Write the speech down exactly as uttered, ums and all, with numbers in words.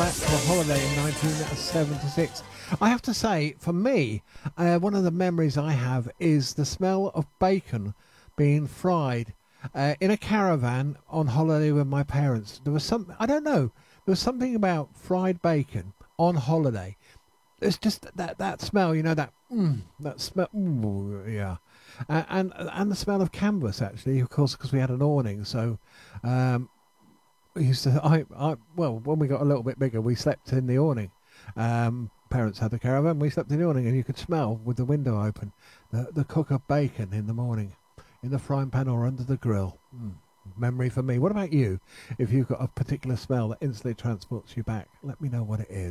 back to a holiday in nineteen seventy-six. I have to say, for me, uh, one of the memories I have is the smell of bacon being fried uh, in a caravan on holiday with my parents. There was some, I don't know, there was something about fried bacon on holiday. It's just that that smell, you know, that mm, that smell, ooh, yeah, uh, and and the smell of canvas actually, of course, because we had an awning, so. Um, we used to, I, I, well, when we got a little bit bigger, we slept in the awning. Um, parents had the caravan, we slept in the awning, and you could smell with the window open the, the cook of bacon in the morning, in the frying pan or under the grill. Mm, memory for me. What about you? If you've got a particular smell that instantly transports you back, let me know what it is.